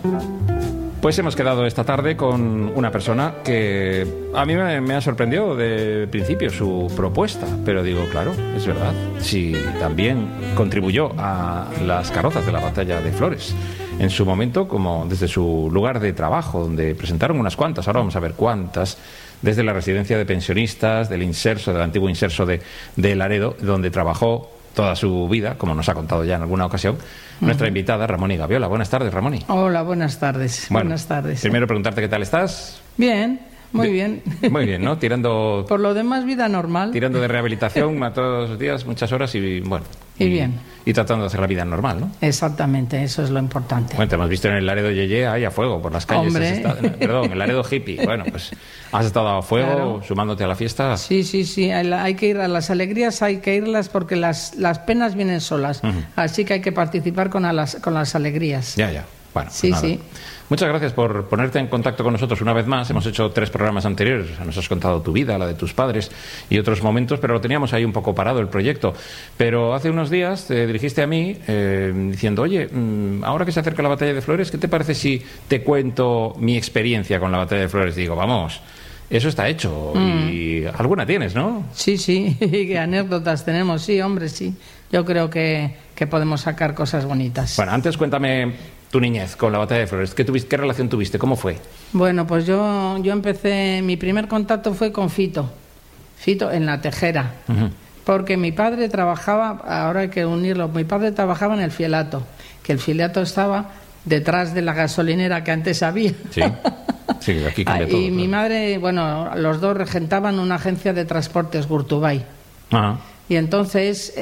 Pues hemos quedado esta tarde con una persona que a mí me ha sorprendido de principio su propuesta, pero digo, claro, es verdad, si también contribuyó a las carrozas de la batalla de Flores en su momento, como desde su lugar de trabajo, donde presentaron unas cuantas, ahora vamos a ver cuántas, desde la residencia de pensionistas, del Inserso, del antiguo Inserso de Laredo, donde trabajó toda su vida, como nos ha contado ya en alguna ocasión, nuestra invitada, Ramoni Gaviola. Buenas tardes, Ramoni. Hola, buenas tardes. Bueno, buenas tardes. Primero preguntarte qué tal estás. Bien, muy bien. Muy bien, ¿no? Tirando... Por lo demás, vida normal. Tirando de rehabilitación a todos los días, muchas horas y bueno... Y bien. Y tratando de hacer la vida normal, ¿no? Exactamente, eso es lo importante. Bueno, te hemos visto en el Laredo Yeye ahí a fuego por las calles. Hombre. Perdón, el Laredo Hippie. Bueno, pues has estado a fuego, Claro. Sumándote a la fiesta. Sí, hay que ir a las alegrías, hay que irlas porque las penas vienen solas. Así que hay que participar con las alegrías. Ya. Bueno, Sí, pues nada. sí. Muchas gracias por ponerte en contacto con nosotros una vez más. Hemos hecho 3 programas anteriores. Nos has contado tu vida, la de tus padres y otros momentos, pero lo teníamos ahí un poco parado el proyecto. Pero hace unos días te dirigiste a mí diciendo, oye, ahora que se acerca la batalla de Flores, ¿qué te parece si te cuento mi experiencia con la batalla de Flores? Digo, vamos, eso está hecho. Y alguna tienes, ¿no? Sí, qué anécdotas tenemos, sí, hombre, sí. Yo creo que podemos sacar cosas bonitas. Bueno, antes cuéntame tu niñez con la batalla de Flores. ¿Qué relación tuviste? ¿Cómo fue? Bueno, pues yo empecé, mi primer contacto fue con Fito en la tejera, porque mi padre trabajaba, ahora hay que unirlo, mi padre trabajaba en el Fielato, que el Fielato estaba detrás de la gasolinera que antes había. Sí, aquí cambia todo. Y mi madre, bueno, los dos regentaban una agencia de transportes, Gurtubay. Ajá. Y entonces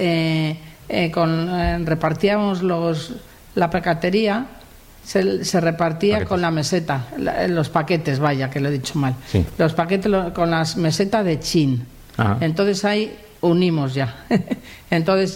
repartíamos la paquetería. Se repartía Paquetes. con la meseta, los paquetes, vaya, que lo he dicho mal. Sí. Los paquetes con las mesetas de Chin. Ajá. Entonces ahí unimos ya. Entonces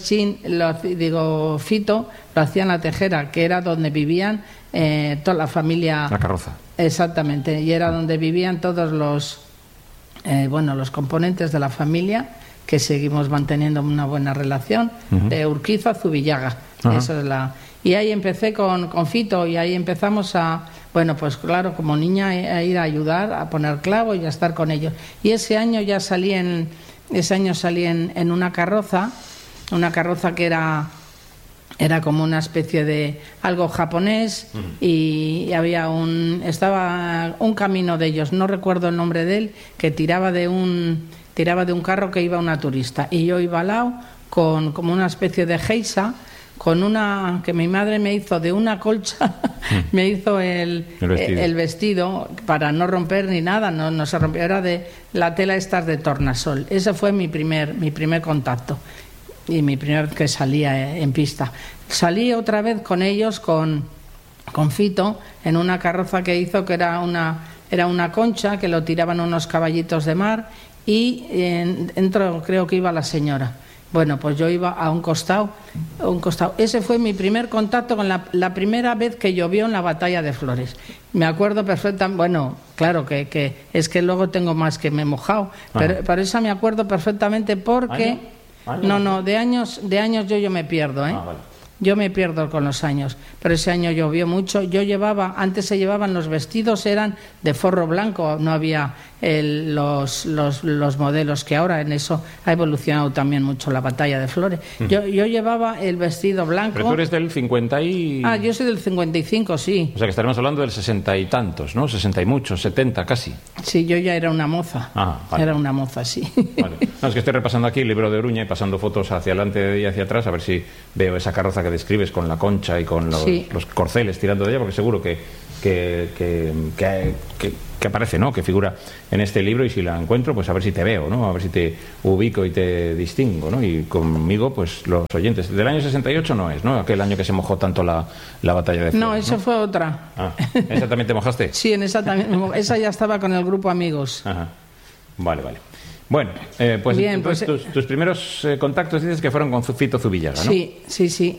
Fito lo hacía en la tejera, que era donde vivían toda la familia. La carroza. Exactamente, y era donde vivían todos los componentes de la familia, que seguimos manteniendo una buena relación, de Urquiza a Zubillaga. Eso es y ahí empecé con Fito, y ahí empezamos pues claro, como niña, a ir a ayudar, a poner clavo y a estar con ellos. Y ese año salí en una carroza que era como una especie de algo japonés, y estaba un camino de ellos, no recuerdo el nombre de él, que tiraba de un carro que iba una turista, y yo iba al lado con como una especie de geisha, con una que mi madre me hizo de una colcha, me hizo el vestido para no romper ni nada, no se rompió, era de la tela estas de tornasol. Ese fue mi primer contacto y mi primer que salía en pista. Salí otra vez con ellos, con Fito, en una carroza que hizo, que era una concha, que lo tiraban unos caballitos de mar, y dentro creo que iba la señora. Bueno, pues yo iba a un costado. Ese fue mi primer contacto con la primera vez que llovió en la batalla de Flores. Me acuerdo perfectamente, bueno, claro que es que luego tengo más que me he mojado, pero esa me acuerdo perfectamente porque... No, de años yo me pierdo, ¿eh? Vale. Yo me pierdo con los años, pero ese año llovió mucho. Antes se llevaban los vestidos, eran de forro blanco, no había los modelos que ahora. En eso ha evolucionado también mucho la batalla de Flores. Yo llevaba el vestido blanco. Pero tú eres del 50 y... yo soy del 55, sí. O sea que estaremos hablando del 60 y tantos, ¿no? 60 y muchos, 70 casi. Sí, yo ya era una moza. Vale. Era una moza, sí. Vale. No, es que estoy repasando aquí el libro de Oruña y pasando fotos hacia adelante y hacia atrás, a ver si veo esa carroza que describes con la concha y con los corceles tirando de ella, porque seguro que aparece, ¿no? Que figura en este libro, y si la encuentro, pues a ver si te veo, ¿no? A ver si te ubico y te distingo, ¿no? Y conmigo, pues los oyentes. Del año 68 no es, ¿no? Aquel año que se mojó tanto la batalla de Flores. No, esa fue otra. ¿Esa también te mojaste? Sí, en esa también. Esa ya estaba con el grupo Amigos. Ajá. Vale. Bueno, pues, bien, entonces tus primeros contactos dices que fueron con Fito Zubillaga, ¿no? Sí.